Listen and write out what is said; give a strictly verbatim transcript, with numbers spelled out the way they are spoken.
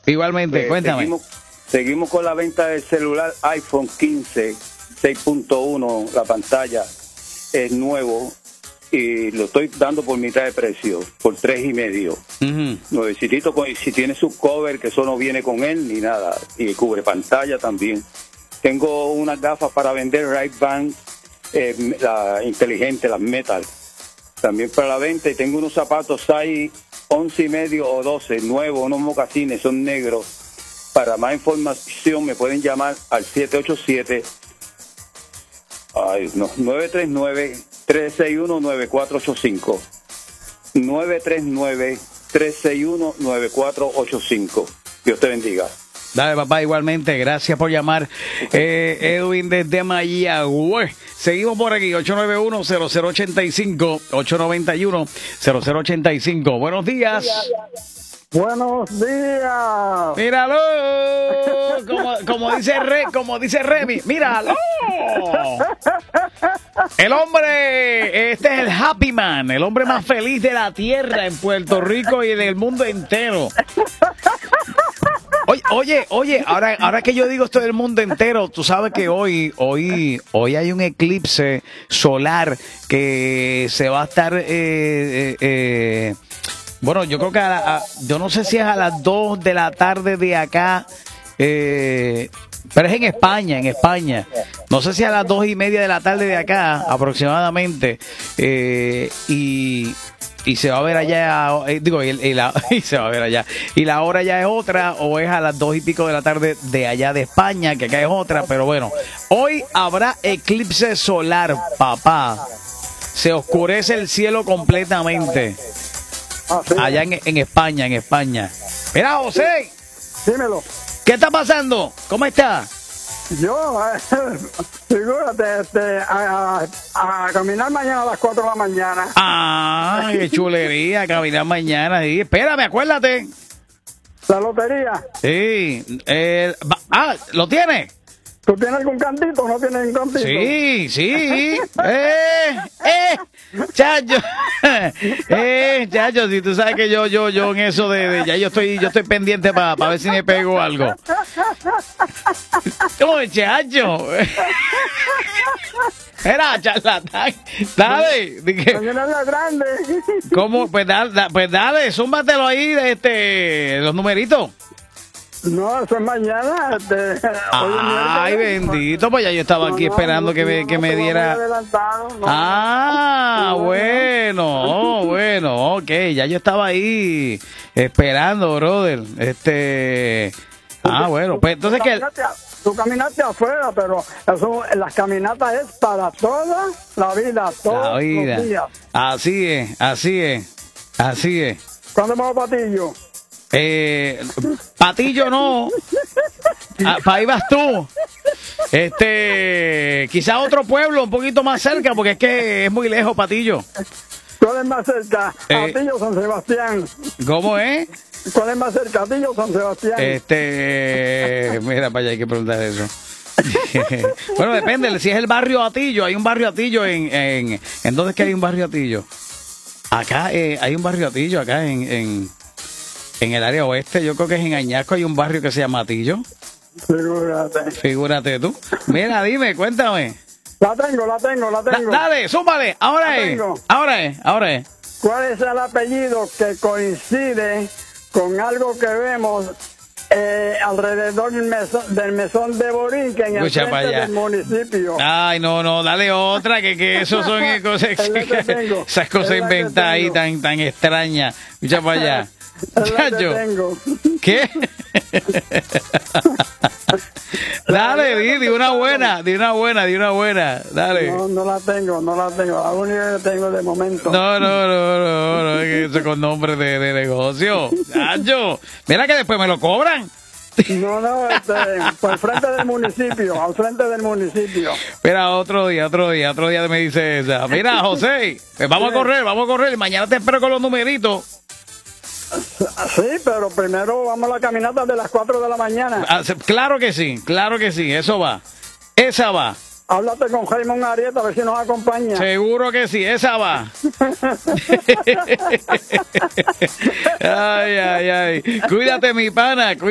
Igualmente, Pues, cuéntame. Seguimos, seguimos con la venta del celular iPhone quince, seis punto uno, la pantalla es nuevo y lo estoy dando por mitad de precio, por tres y medio. Uh-huh. Nuevecito, con- si tiene su cover, que eso no viene con él ni nada, y cubre pantalla también. Tengo unas gafas para vender, Ray-Ban, eh, la inteligente, las Metal, también para la venta, y tengo unos zapatos size once y medio o doce, nuevos, unos mocasines, son negros. Para más información me pueden llamar al siete ocho siete, ay, no, nueve tres nueve, tres seis uno, nueve cuatro ocho cinco. nueve tres nueve, tres seis uno, nueve cuatro ocho cinco. Dios te bendiga. Dale, papá, igualmente, gracias por llamar. Eh, Edwin desde Mayagüez. Seguimos por aquí, ocho nueve uno, cero cero ocho cinco, ocho nueve uno, cero cero ocho cinco. Buenos días. Buenos días. Míralo, como, como dice Re, como dice Remy, míralo. El hombre, este es el Happy Man, el hombre más feliz de la tierra en Puerto Rico y del mundo entero. Oye, oye, oye, ahora, ahora que yo digo esto del mundo entero, tú sabes que hoy, hoy, hoy hay un eclipse solar que se va a estar, eh, eh, eh, bueno, yo creo que a la- a- yo no sé si es a las dos de la tarde de acá, eh, pero es en España, en España. No sé si a las dos y media de la tarde de acá, aproximadamente, eh, y y se va a ver allá, eh, digo, y, y la, y se va a ver allá. Y la hora ya es otra, o es a las dos y pico de la tarde de allá de España, que acá es otra, pero bueno. Hoy habrá eclipse solar, papá. Se oscurece el cielo completamente. Ah, sí. Allá en, en España, en España. Mira, José, Dímelo. ¿qué está pasando? ¿Cómo está? Yo, eh, figúrate, este, a, a, a caminar mañana a las cuatro de la mañana. Ah, qué chulería, caminar mañana. Sí, espérame, acuérdate. La lotería. Sí, eh, va- ah, ¿lo tiene? ¿Tú tienes algún cantito o no tienes un cantito? Sí, sí. Eh, eh, chacho. Eh, chacho, si tú sabes que yo, yo, yo en eso de, de- ya yo estoy, yo estoy pendiente para ver si me pego algo. ¿Cómo, chacho? Era charlatán. Dale. Dije, Mañana es la grande. ¿cómo? Pues dale, da- pues dale, zúmbatelo ahí, este, los numeritos. No, eso es mañana. Este, hoy es Ay, miércoles. bendito, pues ya yo estaba aquí No, no, esperando no, que me, no, que no, me te vamos diera. adelantado, no. Ah, No, no. bueno, oh, bueno, ok, ya yo estaba ahí esperando, brother. Este, ah, bueno, pues entonces Tú que, caminaste a- Tú caminaste afuera, pero eso, las caminatas es para toda la vida, todos la vida, los días. así es, así es, así es. ¿Cuándo vamos a Patillo? Eh, Patillo no, ah, para ahí vas tú. Este, quizá otro pueblo un poquito más cerca, porque es que es muy lejos, Patillo. ¿Cuál es más cerca? Eh. Patillo o San Sebastián. ¿Cómo es? ¿Cuál es más cerca? Patillo o San Sebastián. Este, mira, para allá hay que preguntar eso. Bueno, depende, si es el barrio Atillo, hay un barrio Atillo en, en, ¿en dónde es que hay un barrio Atillo? Acá eh, hay un barrio Atillo, acá en, en, en el área oeste, yo creo que es en Añasco, hay un barrio que se llama Atillo. Figúrate. Figúrate tú. Mira, dime, cuéntame. La tengo, la tengo, la Da- tengo. dale, súmale, ahora La es, tengo. ahora es, ahora es. ¿Cuál es el apellido que coincide con algo que vemos eh, alrededor del mesón, del mesón de Borinquen en el Escucha pa' frente allá. del municipio? Ay, no, no, dale otra, que, que eso son eh, cosas, Es la que tengo. esas cosas Es la que inventadas ahí tengo. tan, tan extrañas. Escucha para allá. Es la que Chacho, tengo. ¿qué? Dale, di, di una buena, di una buena, di una buena. Dale. No, no la tengo, no la tengo. La única que tengo de momento. No, no, no, no, no, es que eso con nombre de, de negocio. Chacho, mira que después me lo cobran. No, no, este, por frente del municipio, al frente del municipio. Mira, otro día, otro día, otro día me dice esa. Mira, José, pues vamos a correr, vamos a correr. Mañana te espero con los numeritos. Sí, pero primero vamos a la caminata de las cuatro de la mañana. Ah, se- Claro que sí, claro que sí, eso va. Esa va. Háblate con Jaime Arieta a ver si nos acompaña. Seguro que sí, esa va. Ay, ay, ay. Cuídate, mi pana.